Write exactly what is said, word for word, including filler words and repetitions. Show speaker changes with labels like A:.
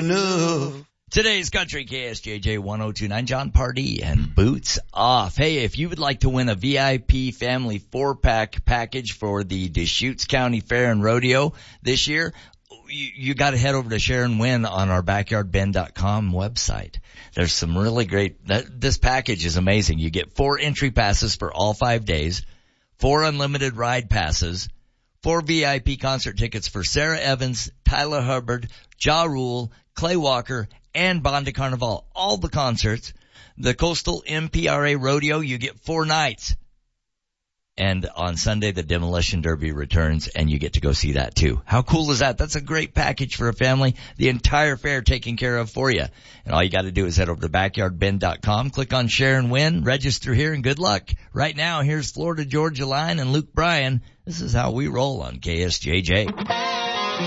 A: enough.
B: Today's Country K S J J one oh two point nine, John Pardee and Boots Off. Hey, if you would like to win a V I P family four-pack package for the Deschutes County Fair and Rodeo this year, you, you got to head over to Share and Win on our backyard ben dot com website. There's some really great, that, this package is amazing. You get four entry passes for all five days, four unlimited ride passes, four V I P concert tickets for Sarah Evans, Tyler Hubbard, Ja Rule, Clay Walker, and Banda Carnival. All the concerts. The Coastal M P R A Rodeo, you get four nights. And on Sunday, the Demolition Derby returns, and you get to go see that too. How cool is that? That's a great package for a family. The entire fair taken care of for you. And all you got to do is head over to backyard ben dot com, click on Share and Win, register here, and good luck. Right now, here's Florida Georgia Line and Luke Bryan. This is how we roll on K S J J.